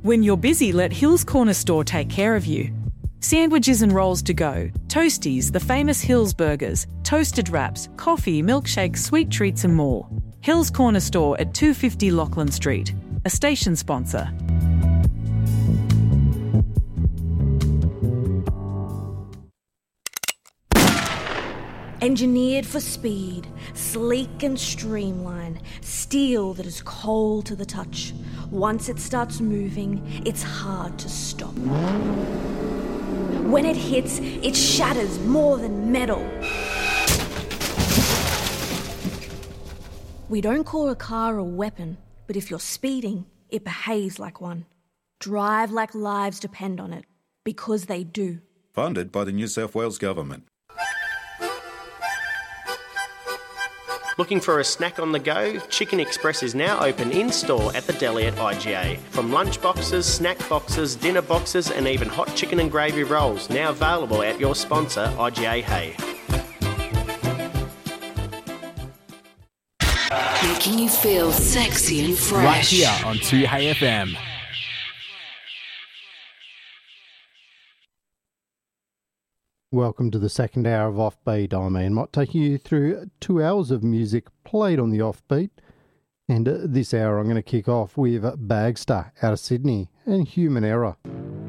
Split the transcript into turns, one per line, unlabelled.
When you're busy, let Hills Corner Store take care of you. Sandwiches and rolls to go, Toasties, the famous Hills burgers, toasted wraps, coffee, milkshakes, sweet treats and more. Hills Corner Store at 250 Lachlan Street, a station sponsor.
Engineered for speed, sleek and streamlined, steel that is cold to the touch. Once it starts moving, it's hard to stop. When it hits, it shatters more than metal. We don't call a car a weapon, but if you're speeding, it behaves like one. Drive like lives depend on it, because they do.
Funded by the New South Wales Government.
Looking for a snack on the go? Chicken Express is now open in-store at the deli at IGA. From lunch boxes, snack boxes, dinner boxes and even hot chicken and gravy rolls, now available at your sponsor, IGA Hay.
Making you feel sexy and fresh.
Right here on 2HeyFM.
Welcome to the second hour of Offbeat. I'm Ian Mott, taking you through 2 hours of music played on the Offbeat. And this hour I'm going to kick off with Bagster out of Sydney and Human Error.